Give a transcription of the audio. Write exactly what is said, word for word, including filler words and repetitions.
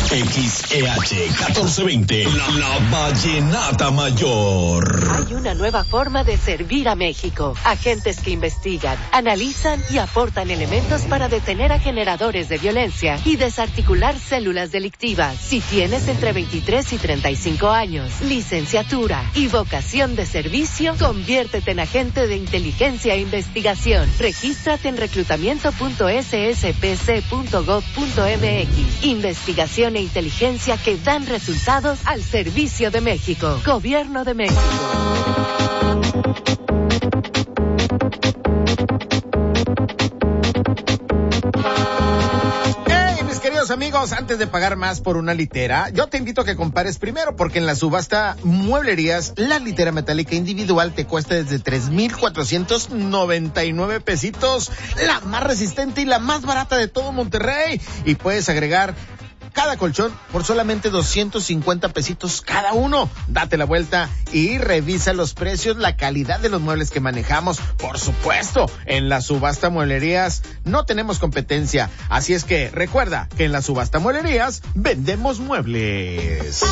X E H catorce veinte, la, la Vallenata Mayor. Hay una nueva forma de servir a México. Agentes que investigan, analizan y aportan elementos para detener a generadores de violencia y desarticular células delictivas. Si tienes entre veintitrés y treinta y cinco años, licenciatura y vocación de servicio, conviértete en agente de inteligencia e investigación. Regístrate en reclutamiento punto s s p c punto gov punto m x. Investigación e inteligencia que dan resultados al servicio de México. Gobierno de México. Hey, mis queridos amigos, antes de pagar más por una litera, yo te invito a que compares primero, porque en la subasta Mueblerías, la litera metálica individual te cuesta desde tres mil cuatrocientos noventa y nueve pesitos, la más resistente y la más barata de todo Monterrey, y puedes agregar cada colchón por solamente doscientos cincuenta pesitos cada uno. Date la vuelta y revisa los precios, la calidad de los muebles que manejamos. Por supuesto, en la subasta Mueblerías no tenemos competencia. Así es que recuerda que en la subasta Mueblerías vendemos muebles.